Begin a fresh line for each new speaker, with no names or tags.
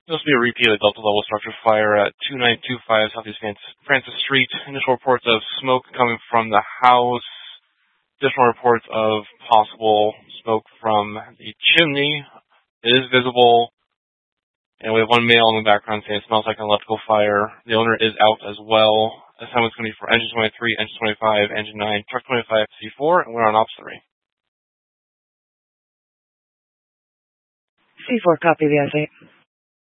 This will be a repeat of the Delta level structure fire at 2925 Southeast Francis Street. Initial reports of smoke coming from the house. Additional reports of possible smoke from the chimney. It is visible. And we have one male in the background saying it smells like an electrical fire. The owner is out as well. Assignment's going to be for engine 23, engine 25, engine 9, truck 25, C4, and we're on ops 3.
C4, copy the S8.